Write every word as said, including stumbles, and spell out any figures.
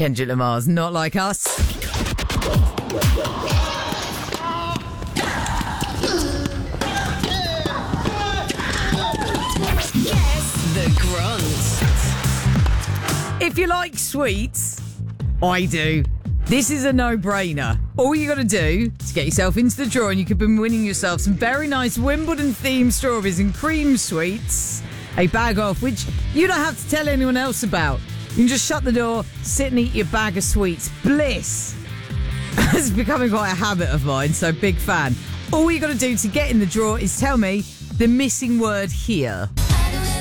Kendrick Lamar's Not Like Us. Guess the grunt. If you like sweets, I do. This is a no-brainer. All you got to do to get yourself into the draw, and you could be winning yourself some very nice Wimbledon-themed strawberries and cream sweets, a bag off, which you don't have to tell anyone else about. You can just shut the door, sit and eat your bag of sweets. Bliss! It's becoming quite a habit of mine, so big fan. All you got to do to get in the draw is tell me the missing word here.